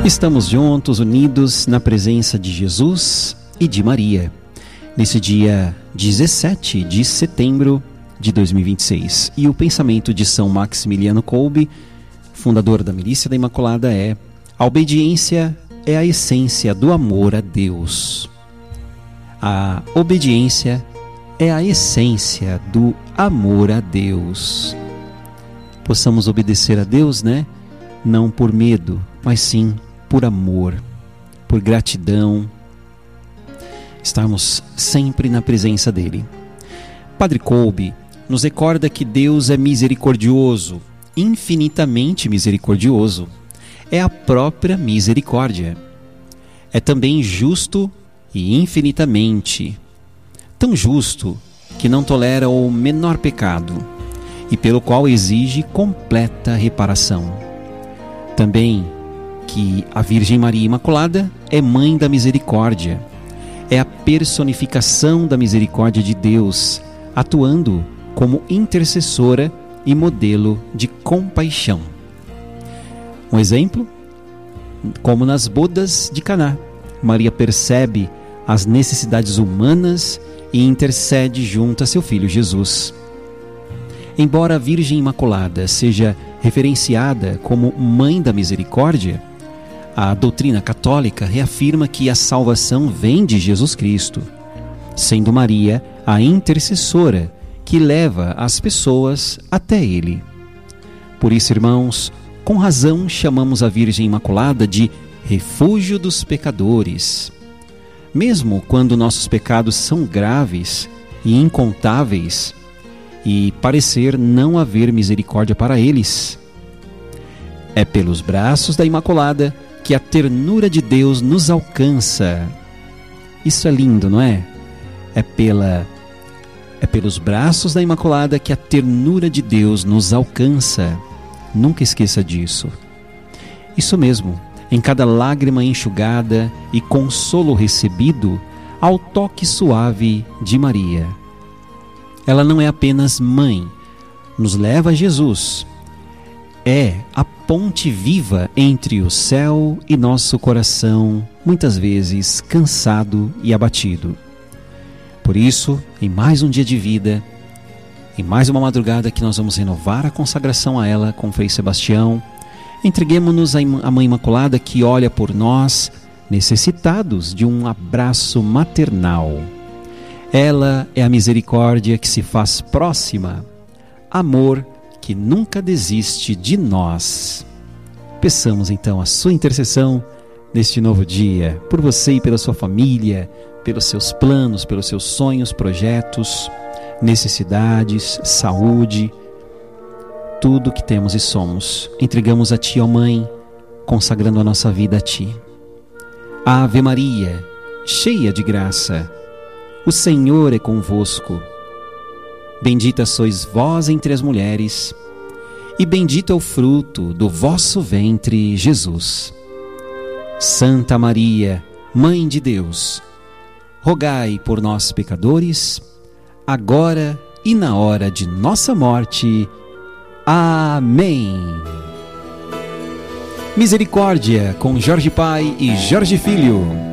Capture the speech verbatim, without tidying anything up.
Estamos juntos, unidos na presença de Jesus e de Maria, nesse dia dezessete de setembro de dois mil e vinte e seis. E o pensamento de São Maximiliano Kolbe, fundador da Milícia da Imaculada, é: a obediência é a essência do amor a Deus. A obediência é a essência do amor a Deus. Possamos obedecer a Deus, né? Não por medo, mas sim por amor, por gratidão, estarmos sempre na presença dele. Padre Kolbe nos recorda que Deus é misericordioso, infinitamente misericordioso. É a própria misericórdia. É também justo e infinitamente, tão justo que não tolera o menor pecado e pelo qual exige completa reparação. Também que a Virgem Maria Imaculada é Mãe da Misericórdia, é a personificação da misericórdia de Deus, atuando como intercessora e modelo de compaixão. Um exemplo, como nas bodas de Caná, Maria percebe as necessidades humanas e intercede junto a seu filho Jesus. Embora a Virgem Imaculada seja referenciada como Mãe da Misericórdia, a doutrina católica reafirma que a salvação vem de Jesus Cristo, sendo Maria a intercessora que leva as pessoas até Ele. Por isso, irmãos, com razão chamamos a Virgem Imaculada de refúgio dos pecadores. Mesmo quando nossos pecados são graves e incontáveis e parecer não haver misericórdia para eles, é pelos braços da Imaculada que a ternura de Deus nos alcança. Isso é lindo, não é? É, pela, é pelos braços da Imaculada que a ternura de Deus nos alcança. Nunca esqueça disso. Isso mesmo, em cada lágrima enxugada e consolo recebido, ao toque suave de Maria. Ela não é apenas mãe, nos leva a Jesus. É a ponte viva entre o céu e nosso coração, muitas vezes cansado e abatido. Por isso, em mais um dia de vida, em mais uma madrugada que nós vamos renovar a consagração a ela com Frei Sebastião, entreguemo-nos à Mãe Imaculada que olha por nós, necessitados de um abraço maternal. Ela é a misericórdia que se faz próxima, amor que nunca desiste de nós. Peçamos então a sua intercessão neste novo dia, por você e pela sua família, pelos seus planos, pelos seus sonhos, projetos, necessidades, saúde, tudo que temos e somos. Entregamos a Ti, ó Mãe, consagrando a nossa vida a Ti. Ave Maria, cheia de graça, o Senhor é convosco. Bendita sois vós entre as mulheres, e bendito é o fruto do vosso ventre, Jesus. Santa Maria, Mãe de Deus, rogai por nós, pecadores, agora e na hora de nossa morte. Amém. Misericórdia com Jorge Pai e Jorge Filho.